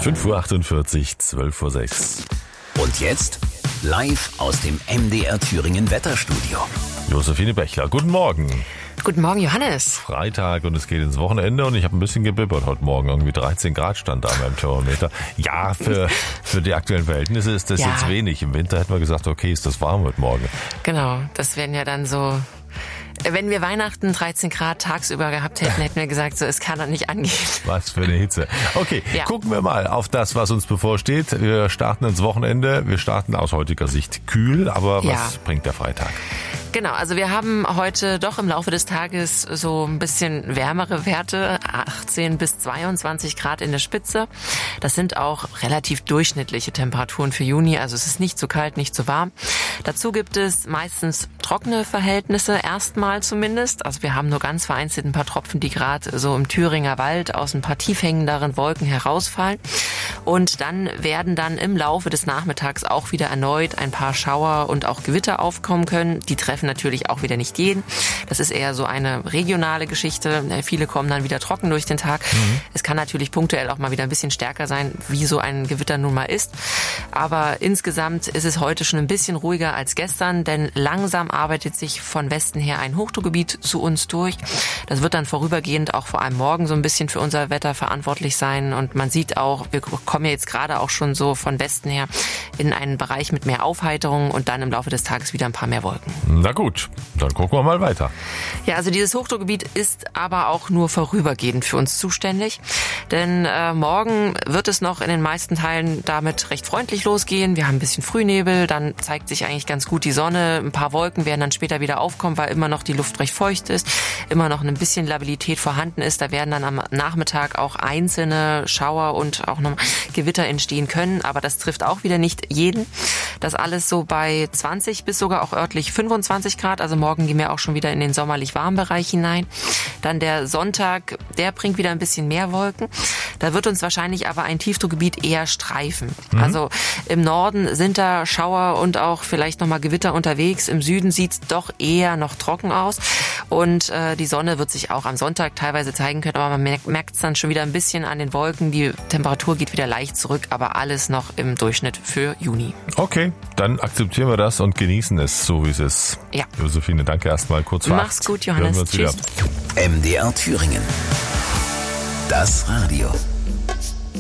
5:48 Uhr, 12:06 Uhr. Und jetzt live aus dem MDR Thüringen Wetterstudio. Josephine Bechler, guten Morgen. Guten Morgen, Johannes. Freitag und es geht ins Wochenende und ich habe ein bisschen gebibbert heute Morgen. Irgendwie 13 Grad stand da an meinem Thermometer. Ja, für die aktuellen Verhältnisse ist das jetzt wenig. Im Winter hätten wir gesagt, okay, ist das warm heute Morgen. Genau, das wären ja dann so... Wenn wir Weihnachten 13 Grad tagsüber gehabt hätten, hätten wir gesagt, so, es kann doch nicht angehen. Was für eine Hitze. Okay, Gucken wir mal auf das, was uns bevorsteht. Wir starten ins Wochenende. Wir starten aus heutiger Sicht kühl, aber was bringt der Freitag? Genau, also wir haben heute doch im Laufe des Tages so ein bisschen wärmere Werte, 18 bis 22 Grad in der Spitze. Das sind auch relativ durchschnittliche Temperaturen für Juni, also es ist nicht zu kalt, nicht zu warm. Dazu gibt es meistens trockene Verhältnisse, erstmal zumindest. Also wir haben nur ganz vereinzelt ein paar Tropfen, die gerade so im Thüringer Wald aus ein paar tief hängenderen Wolken herausfallen. Und dann werden dann im Laufe des Nachmittags auch wieder erneut ein paar Schauer und auch Gewitter aufkommen können. Die treffen natürlich auch wieder nicht jeden. Das ist eher so eine regionale Geschichte. Viele kommen dann wieder trocken durch den Tag. Es kann natürlich punktuell auch mal wieder ein bisschen stärker sein, wie so ein Gewitter nun mal ist. Aber insgesamt ist es heute schon ein bisschen ruhiger als gestern, denn langsam arbeitet sich von Westen her ein Hochdruckgebiet zu uns durch. Das wird dann vorübergehend auch vor allem morgen so ein bisschen für unser Wetter verantwortlich sein. Und man sieht auch, wir kommen ja jetzt gerade auch schon so von Westen her in einen Bereich mit mehr Aufheiterung und dann im Laufe des Tages wieder ein paar mehr Wolken. Na gut, dann gucken wir mal weiter. Ja, also dieses Hochdruckgebiet ist aber auch nur vorübergehend für uns zuständig. Denn morgen wird es noch in den meisten Teilen damit recht freundlich losgehen. Wir haben ein bisschen Frühnebel, dann zeigt sich eigentlich ganz gut die Sonne. Ein paar Wolken werden dann später wieder aufkommen, weil immer noch die Luft recht feucht ist, immer noch ein bisschen Labilität vorhanden ist. Da werden dann am Nachmittag auch einzelne Schauer und auch noch Gewitter entstehen können, aber das trifft auch wieder nicht jeden. Das alles so bei 20 bis sogar auch örtlich 25 Grad, also morgen gehen wir auch schon wieder in den sommerlich warmen Bereich hinein. Dann der Sonntag, der bringt wieder ein bisschen mehr Wolken. Da wird uns wahrscheinlich aber ein Tiefdruckgebiet eher streifen. Also im Norden sind da Schauer und auch vielleicht nochmal Gewitter unterwegs. Im Süden sieht's doch eher noch trocken aus. Und die Sonne wird sich auch am Sonntag teilweise zeigen können, aber man merkt es dann schon wieder ein bisschen an den Wolken. Die Temperatur geht wieder leicht zurück, aber alles noch im Durchschnitt für Juni. Okay, dann akzeptieren wir das und genießen es, so wie es ist. Ja. Josephine, danke erstmal kurz vor 8. Mach's gut, Johannes. Hören wir uns Tschüss. wieder. MDR Thüringen. Das Radio.